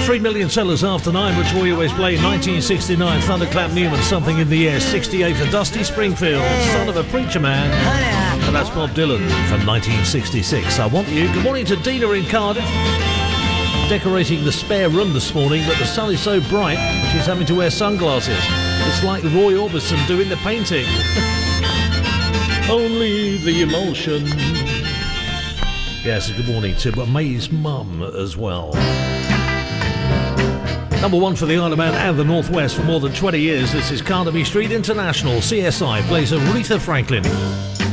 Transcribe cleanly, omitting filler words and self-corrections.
3 million sellers after 9, which we always play. 1969, Thunderclap Newman, Something in the Air. 68 for Dusty Springfield, Son of a Preacher Man. And that's Bob Dylan from 1966, I Want You. Good morning to Dina in Cardiff. Decorating the spare room this morning, but the sun is so bright, she's having to wear sunglasses. It's like Roy Orbison doing the painting. Only the emulsion. Yes, good morning to May's mum as well. Number 1 for the Isle of Man and the Northwest for more than 20 years. This is Carnaby Street International. CSI plays Aretha Franklin.